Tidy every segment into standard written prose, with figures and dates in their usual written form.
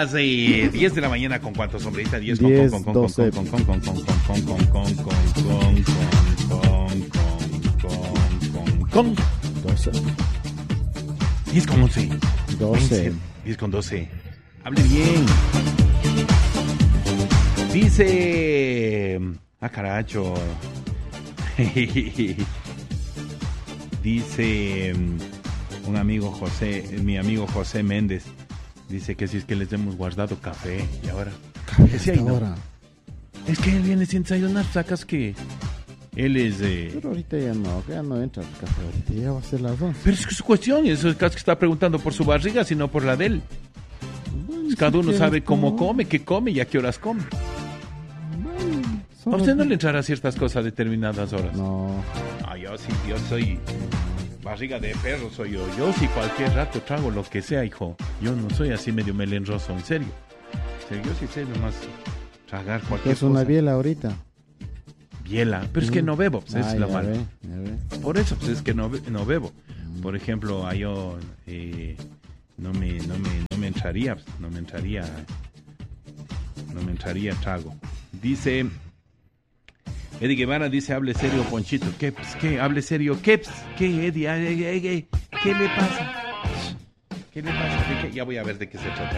las 10 de la mañana con cuánto, sombrita, 10 con 12. Con 12. 10 con 11. 12. 10 con 12. Hable bien. Dice... Ah, caracho. Dice un amigo José, mi amigo José Méndez, dice que si es que les hemos guardado café y ahora... Café sí, hasta no. ahora. Es que él viene sin desayunar, sacas que él es... Pero ahorita ya no entra el café, ahorita ya va a ser las 11. Pero es que su cuestión, eso es casi que está preguntando por su barriga, sino por la de él. Bueno, Cada si uno sabe quieres, cómo no. come, qué come y a qué horas come. Bueno, ¿A usted no le entrará ciertas cosas a determinadas horas? No. Ah, yo sí, yo soy barriga de perro, soy yo. Yo sí cualquier rato trago lo que sea, hijo. Yo no soy así medio melenroso, en serio. Yo sí sé nomás tragar cualquier Es una cosa. biela ahorita. Biela, pero es que no bebo, pues es la ya mala. ve, ya ve. Por eso, pues es que no bebo. Por ejemplo, yo no me entraría, pues, no me entraría trago. Dice Eddie Guevara, dice, hable serio, Ponchito. ¿Qué? Pues, ¿qué? ¿Hable serio? ¿Qué? Pues, ¿qué, Eddie? ¿Qué le pasa? ¿Qué le pasa? ¿De qué? Ya voy a ver de qué se trata.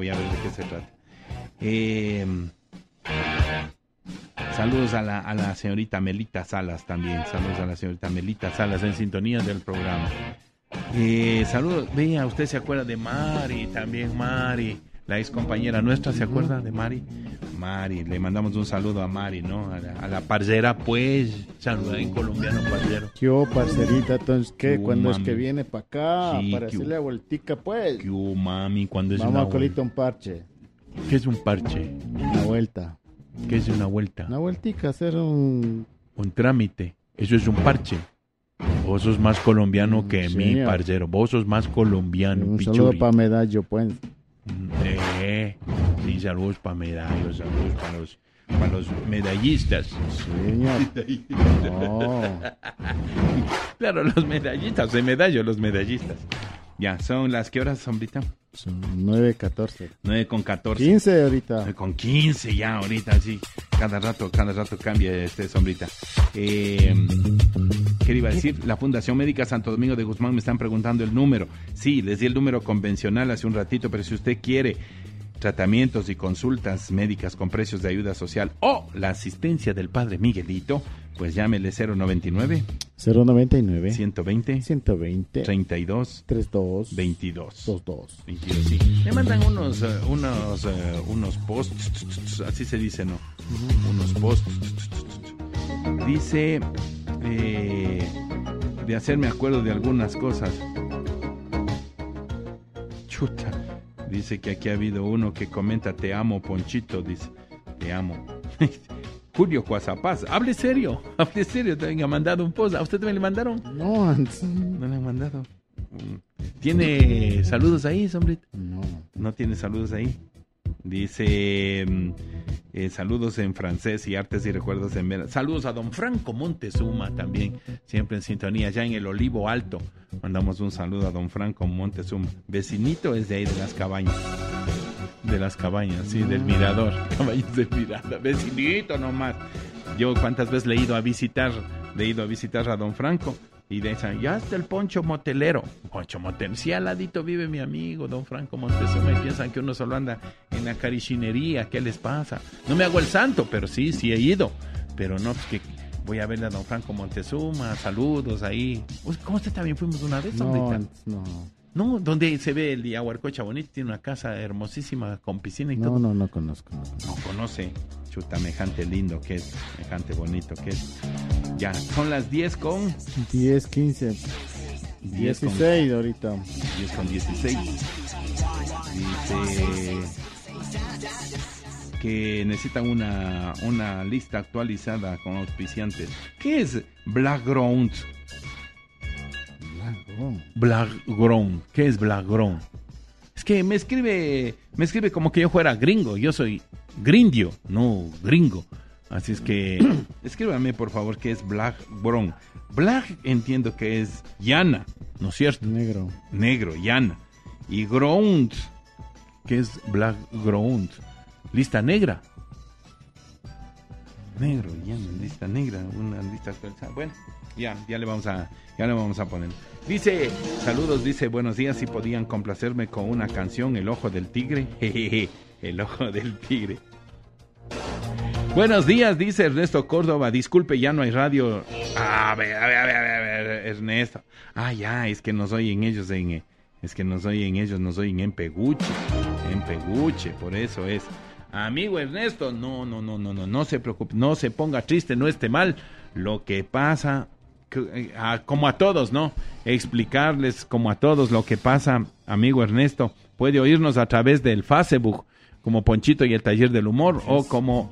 Saludos a la señorita Melita Salas también. Saludos a la señorita Melita Salas en sintonía del programa. Saludos. Vea, usted se acuerda de Mari, también Mari, la ex compañera nuestra, ¿se acuerda de Mari? Mari, le mandamos un saludo a Mari, ¿no? A la parcera, pues, saluda en colombiano, parcero. ¿Qué hubo, parcerita? Entonces, ¿qué? ¿Qué hubo, ¿Cuándo es mami? que viene para acá? Sí, Para ¿qué hacerle la vueltica, pues. ¿Qué hubo, mami? ¿Cuándo es Vamos una a colita un parche. vuelta? ¿Qué es un parche? Una vuelta. ¿Qué es una vuelta? Una vueltica, hacer un... Un trámite. Eso es un parche. Vos sos más colombiano que Sí, mi señor. parcero. Vos sos más colombiano, Un pichuri. saludo para Medallo, pues. Sí, saludos para medallos, saludos para los medallistas. Señor. No. Claro, los medallistas, de medallo, los medallistas. Ya, son las, ¿qué horas, sombrita? Son 9:14. 9:14. 15 ahorita. Con 15 ya, ahorita, sí. Cada rato cambia sombrita. ¿Qué le iba a decir? La Fundación Médica Santo Domingo de Guzmán me están preguntando el número. Sí, les di el número convencional hace un ratito, pero si usted quiere tratamientos y consultas médicas con precios de ayuda social o la asistencia del Padre Miguelito, pues llámele 099 099 120 120 32 32 22 22. 22, sí. Me mandan unos posts, así se dice, ¿no? Unos posts. Dice de hacerme acuerdo de algunas cosas. Chuta. Dice que aquí ha habido uno que comenta, te amo, Ponchito, dice, te amo. Julio Cuazapaz, hable serio, te han mandado un post. ¿A usted también le mandaron? No, antes. No le han mandado. ¿Tiene saludos ahí, sombrito? No. ¿No tiene saludos ahí? Dice, saludos en francés y artes y recuerdos en Mera. Saludos a don Franco Montezuma también, siempre en sintonía, ya en el Olivo Alto. Mandamos un saludo a don Franco Montezuma. Vecinito es de ahí, de las cabañas. De las cabañas, sí, del mirador. Cabañas del mirador. Vecinito nomás. Yo cuántas veces le he ido a visitar a don Franco. Y de esa, ya está el Poncho Motelero. Poncho Motelero. Sí, al ladito vive mi amigo, don Franco Montezuma. Y piensan que uno solo anda en la carichinería. ¿Qué les pasa? No me hago el santo, pero sí he ido. Pero no, pues que voy a verle a don Franco Montezuma. Saludos ahí. ¿Cómo usted también fuimos una vez, No, hombrita? antes no. No, donde se ve el Yaguarcocha bonito. Tiene una casa hermosísima con piscina y todo. No conozco. No conoce. Chuta, mejante lindo que es. Mejante bonito que es. Ya, son las 10 con... 10, 15. 16 ahorita. 10 con 16. Dice que necesitan una lista actualizada con auspiciantes. ¿Qué es Blackground? Blackground. ¿Qué es Blackground? Es que me escribe como que yo fuera gringo. Yo soy grindio, no gringo. Así es que escríbame por favor qué es Blackground. Black entiendo que es llana, ¿no es cierto? Negro. Negro, llana. Y ground ¿Qué es Blackground? Lista negra. Negro, ya no, lista negra, una lista actualizada. Bueno, ya le vamos a poner. Dice, saludos, dice, buenos días, si podían complacerme con una canción, El Ojo del Tigre. Jejeje, El Ojo del Tigre. Buenos días, dice Ernesto Córdoba. Disculpe, ya no hay radio. A ver, Ernesto. Ya, es que nos oyen ellos nos oyen en Peguche, por eso es. Amigo Ernesto, no se preocupe, no se ponga triste, no esté mal. Lo que pasa, como a todos, ¿no? Explicarles como a todos lo que pasa, amigo Ernesto. Puede oírnos a través del Facebook, como Ponchito y el Taller del Humor, o como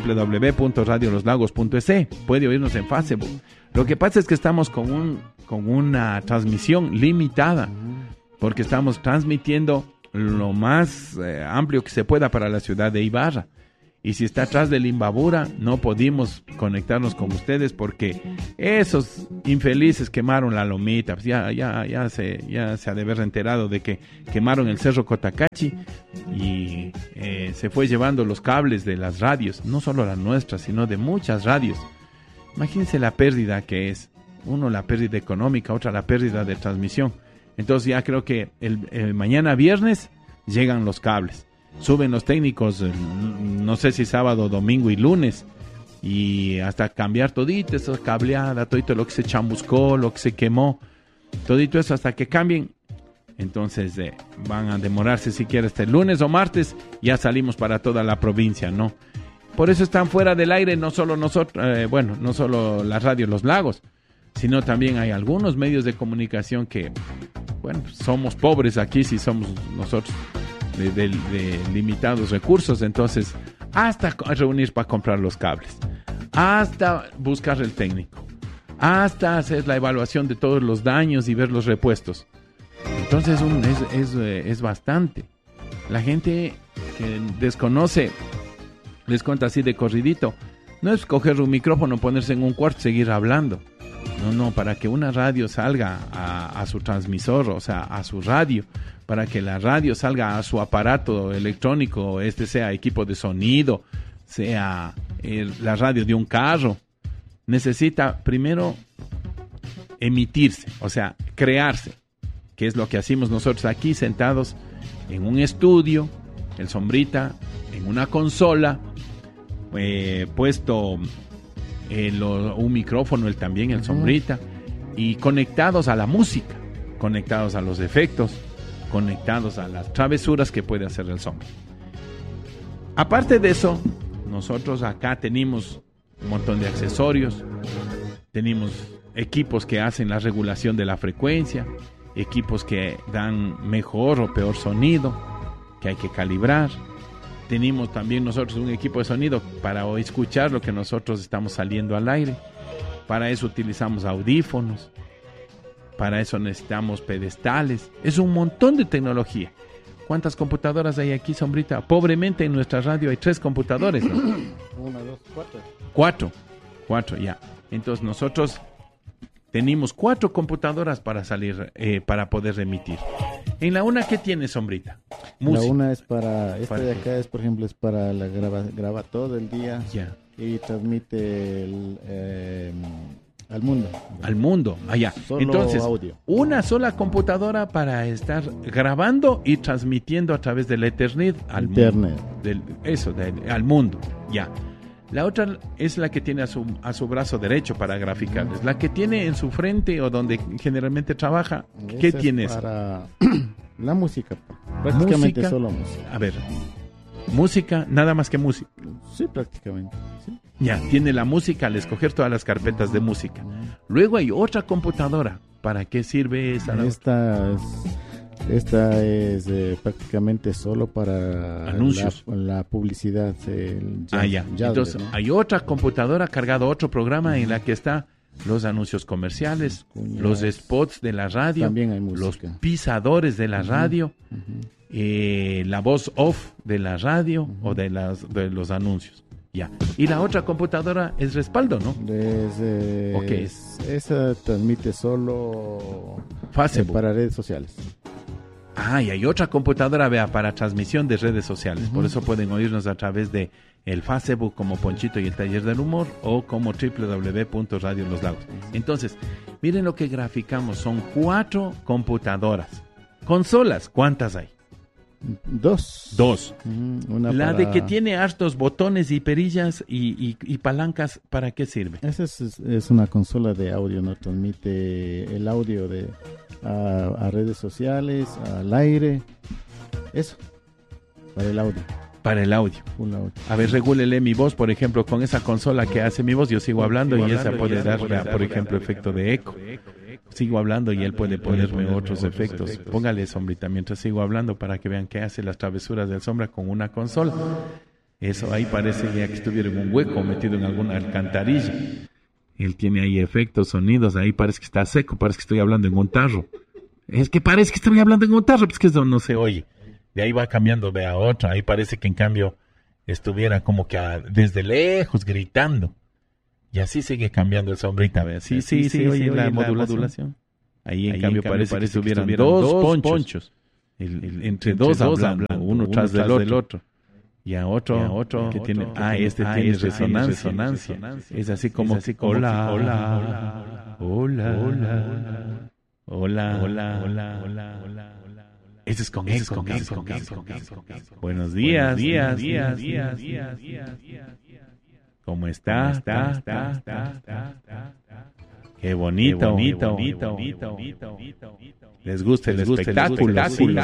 www.radioloslagos.es. Puede oírnos en Facebook. Lo que pasa es que estamos con una transmisión limitada, porque estamos transmitiendo lo más amplio que se pueda para la ciudad de Ibarra. Y si está atrás del Imbabura, no pudimos conectarnos con ustedes porque esos infelices quemaron la lomita. Pues ya se ha de haber enterado de que quemaron el Cerro Cotacachi y se fue llevando los cables de las radios, no solo las nuestras, sino de muchas radios. Imagínense la pérdida que es. Uno, la pérdida económica, otra, la pérdida de transmisión. Entonces ya creo que el mañana viernes llegan los cables. Suben los técnicos, no sé si sábado, domingo y lunes, y hasta cambiar todito esa cableada, todito lo que se chamuscó, lo que se quemó, todito eso hasta que cambien. Entonces van a demorarse siquiera hasta el lunes o martes, ya salimos para toda la provincia, ¿no? Por eso están fuera del aire no solo nosotros, no solo la radio Los Lagos, sino también hay algunos medios de comunicación que, somos pobres aquí, si somos nosotros de limitados recursos, entonces hasta reunir para comprar los cables, hasta buscar el técnico, hasta hacer la evaluación de todos los daños y ver los repuestos. Entonces es bastante. La gente que desconoce, les cuento así de corridito, no es coger un micrófono, ponerse en un cuarto y seguir hablando. No, para que una radio salga a su transmisor, o sea, a su radio, para que la radio salga a su aparato electrónico, sea equipo de sonido, sea la radio de un carro, necesita primero emitirse, o sea, crearse, que es lo que hacemos nosotros aquí sentados en un estudio, el Sombrita, en una consola, puesto un micrófono, también el Sombrita, y conectados a la música, conectados a los efectos, conectados a las travesuras que puede hacer el Sombra. Aparte de eso, nosotros acá tenemos un montón de accesorios, tenemos equipos que hacen la regulación de la frecuencia, equipos que dan mejor o peor sonido, que hay que calibrar. Tenemos también nosotros un equipo de sonido para escuchar lo que nosotros estamos saliendo al aire. Para eso utilizamos audífonos. Para eso necesitamos pedestales. Es un montón de tecnología. ¿Cuántas computadoras hay aquí, Sombrita? Pobremente en nuestra radio hay 3 computadores, ¿no? 1, 2, 4. 4, ya. Entonces nosotros tenemos 4 computadoras para salir, para poder emitir. En la una, ¿qué tiene, Sombrita? Música. La una es para, de acá es, por ejemplo, es para la graba todo el día, ya, y transmite al mundo. Al mundo, allá. Entonces, audio. Una sola computadora para estar grabando y transmitiendo a través del Ethernet al mundo. Al mundo, ya. La otra es la que tiene a su brazo derecho para graficarles. La que tiene en su frente o donde generalmente trabaja, ¿qué tiene eso? Para la música. Prácticamente música, solo música. A ver, música, nada más que música. Sí, prácticamente. Sí. Ya, tiene la música al escoger todas las carpetas de música. Luego hay otra computadora. ¿Para qué sirve esa? Esta es prácticamente solo para anuncios, la publicidad. Entonces, ¿no? Hay otra computadora cargada a otro programa en la que está los anuncios comerciales, los spots de la radio, también hay música, los pisadores de la radio, la voz off de la radio o de los anuncios. Ya. Y la otra computadora es respaldo, ¿no? Esa transmite solo Facebook para redes sociales. Y hay otra computadora, vea, para transmisión de redes sociales. Por eso pueden oírnos a través de el Facebook como Ponchito y el Taller del Humor o como www.radio Los Lagos. Entonces, miren lo que graficamos. Son 4 computadoras. Consolas, ¿cuántas hay? 2. La de que tiene hartos botones y perillas y palancas, ¿para qué sirve? Esa es una consola de audio, ¿no? Transmite el audio a redes sociales, al aire. Eso, para el audio. Para el audio. A ver, regúlele mi voz, por ejemplo, con esa consola que hace mi voz, yo sigo hablando y esa puede dar, por ejemplo, efecto de eco. Sigo hablando y él puede ponerme otros efectos. Póngale, Sombrita, mientras sigo hablando para que vean qué hace las travesuras del Sombra con una consola. Eso ahí parece ya que estuviera en un hueco metido en alguna alcantarilla. Él tiene ahí efectos, sonidos, ahí parece que está seco, parece que estoy hablando en un tarro. Es que parece que estoy hablando en un tarro, pues que eso no se oye. De ahí va cambiando, ve a otra. Ahí parece que en cambio estuviera como que desde lejos gritando. Y así sigue cambiando el Sombrita, ve. Sí, oye la modulación. Ahí en cambio parece que estuvieran 2 ponchos. Entre dos hablando, uno tras del otro. Y a otro que tiene, este tiene resonancia. Es así como, hola. Ese es con eco. Buenos días. ¿Cómo está? Qué bonito. ¿Les gusta el espectáculo?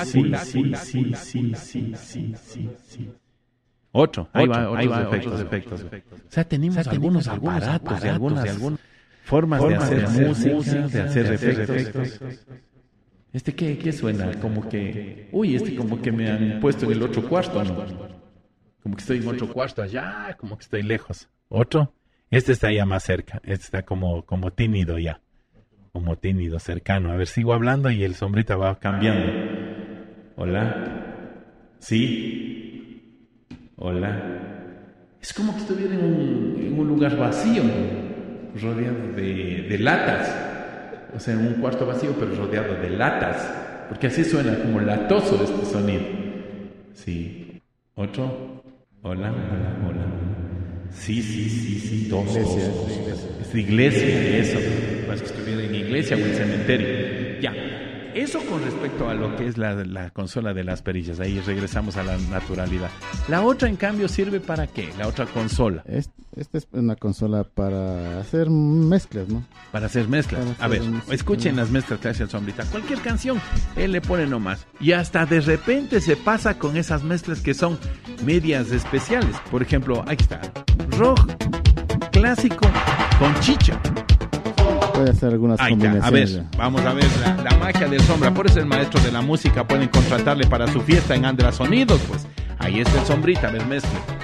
Sí. Otro. Ahí va, efectos. O sea, tenemos algunos aparatos, algunas formas de hacer música, de hacer efectos. ¿Qué suena? Como que... como que me han puesto en el otro cuarto, ¿no? Como que estoy en otro cuarto allá, como que estoy lejos. ¿Otro? Este está ya más cerca. Este está como tímido ya. Como tímido, cercano. A ver, sigo hablando y el Sombrita va cambiando. Hola. Sí. Hola. Es como que estuviera en un lugar vacío, rodeado de latas. O sea, en un cuarto vacío, pero rodeado de latas. Porque así suena como latoso este sonido. Sí. ¿Otro? Hola. Sí. Dos. Es iglesia, eso. Más que estuviera en iglesia o en cementerio. Ya. Eso con respecto a lo que es la consola de las perillas. Ahí regresamos a la naturalidad. La otra, en cambio, ¿sirve para qué? La otra consola. Esta es una consola para hacer mezclas, ¿no? Para hacer mezclas. A ver, escuchen las mezclas que hace el Sombrita. Cualquier canción, él le pone nomás. Y hasta de repente se pasa con esas mezclas que son medias especiales. Por ejemplo, aquí está. Rock clásico con chicha. Puede hacer algunas combinaciones. A ver, vamos a ver la magia del Sombra. Por eso el maestro de la música pueden contratarle para su fiesta en Andra Sonidos, pues. Ahí está el Sombrita, a ver, mezcla.